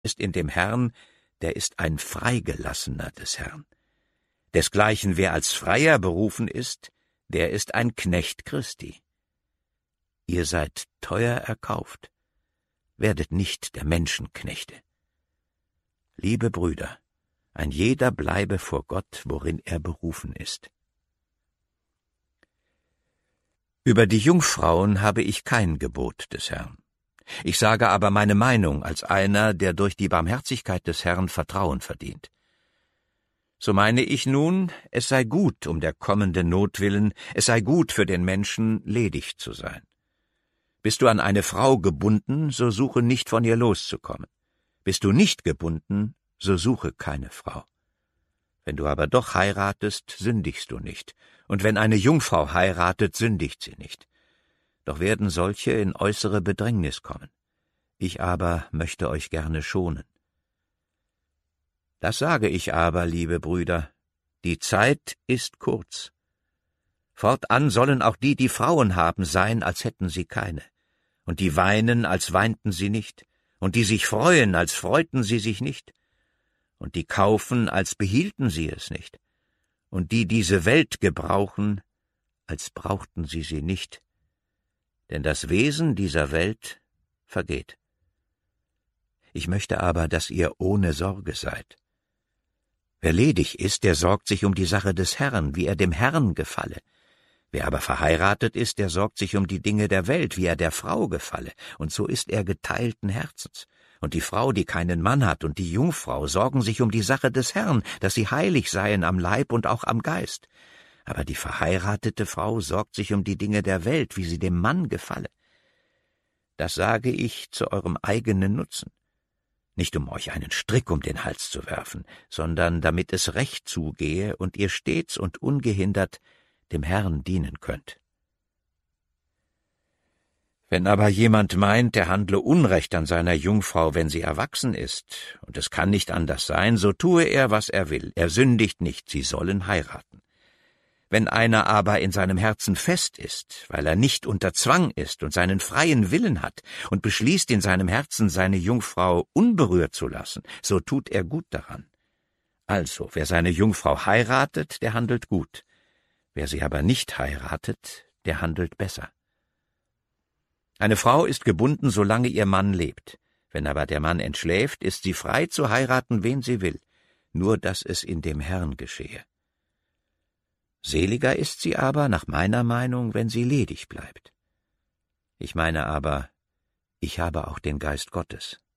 ist in dem Herrn, der ist ein Freigelassener des Herrn. Desgleichen wer als Freier berufen ist, der ist ein Knecht Christi. Ihr seid teuer erkauft, werdet nicht der Menschen Knechte. Liebe Brüder, ein jeder bleibe vor Gott, worin er berufen ist. Über die Jungfrauen habe ich kein Gebot des Herrn. Ich sage aber meine Meinung als einer, der durch die Barmherzigkeit des Herrn Vertrauen verdient. So meine ich nun, es sei gut um der kommenden Not willen, es sei gut für den Menschen, ledig zu sein. Bist du an eine Frau gebunden, so suche nicht von ihr loszukommen. Bist du nicht gebunden, so suche keine Frau. Wenn du aber doch heiratest, sündigst du nicht, und wenn eine Jungfrau heiratet, sündigt sie nicht. Doch werden solche in äußere Bedrängnis kommen. Ich aber möchte euch gerne schonen. Das sage ich aber, liebe Brüder, die Zeit ist kurz. Fortan sollen auch die Frauen haben, sein, als hätten sie keine, und die weinen, als weinten sie nicht, und die sich freuen, als freuten sie sich nicht, und die kaufen, als behielten sie es nicht, und die diese Welt gebrauchen, als brauchten sie sie nicht, denn das Wesen dieser Welt vergeht. Ich möchte aber, dass ihr ohne Sorge seid. Wer ledig ist, der sorgt sich um die Sache des Herrn, wie er dem Herrn gefalle. Wer aber verheiratet ist, der sorgt sich um die Dinge der Welt, wie er der Frau gefalle, und so ist er geteilten Herzens. Und die Frau, die keinen Mann hat, und die Jungfrau sorgen sich um die Sache des Herrn, dass sie heilig seien am Leib und auch am Geist. Aber die verheiratete Frau sorgt sich um die Dinge der Welt, wie sie dem Mann gefalle. Das sage ich zu eurem eigenen Nutzen. Nicht um euch einen Strick um den Hals zu werfen, sondern damit es recht zugehe und ihr stets und ungehindert dem Herrn dienen könnt. Wenn aber jemand meint, er handle Unrecht an seiner Jungfrau, wenn sie erwachsen ist, und es kann nicht anders sein, so tue er, was er will, er sündigt nicht, sie sollen heiraten. Wenn einer aber in seinem Herzen fest ist, weil er nicht unter Zwang ist und seinen freien Willen hat und beschließt in seinem Herzen, seine Jungfrau unberührt zu lassen, so tut er gut daran. Also, wer seine Jungfrau heiratet, der handelt gut. Wer sie aber nicht heiratet, der handelt besser. Eine Frau ist gebunden, solange ihr Mann lebt. Wenn aber der Mann entschläft, ist sie frei zu heiraten, wen sie will, nur dass es in dem Herrn geschehe. Seliger ist sie aber, nach meiner Meinung, wenn sie ledig bleibt. Ich meine aber, ich habe auch den Geist Gottes.